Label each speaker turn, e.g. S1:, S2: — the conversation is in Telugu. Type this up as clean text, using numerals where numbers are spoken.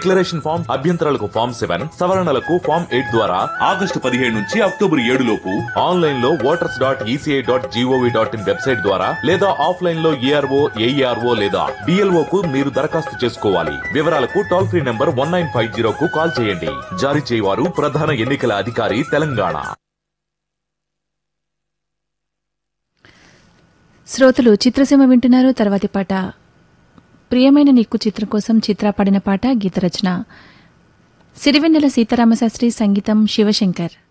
S1: డిక్లరేషన్ ఫామ్ అభ్యంతరాలకు ఫామ్ 7, సవరణలకు ఫామ్ 8 ద్వారా ఆగస్టు 17 నుంచి అక్టోబర్ 7 లోపు ఆన్లైన్ లో voters.eci.gov.in వెబ్సైట్ ద్వారా లేదా ఆఫ్లైన్ లో ఏఆర్ఓ, ఏఈఆర్ఓ లేదా డిఎల్ఓ కు మీరు దరఖాస్తు చేసుకోవాలి. వివరాలకు టోల్ ఫ్రీ నంబర్ 1950 కు కాల్ చేయండి. జారీ చేయవారు ప్రధాన ఎన్నికల అధికారి, తెలంగాణ.
S2: శ్రోతలు చిత్రసీమ వింటున్నారు. తర్వాతి పాట ప్రియమైన నీకు చిత్రం కోసం చిత్ర పాడిన పాట. గీత రచన సిరివెన్నెల సీతారామశాస్త్రి, సంగీతం శివశంకర్.